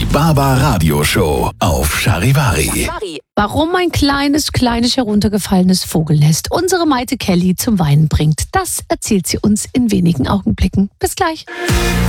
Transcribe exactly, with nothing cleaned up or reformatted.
Barbaradio Show auf Charivari. Warum ein kleines, kleines heruntergefallenes Vogelnest unsere Maite Kelly zum Weinen bringt, das erzählt sie uns in wenigen Augenblicken. Bis gleich.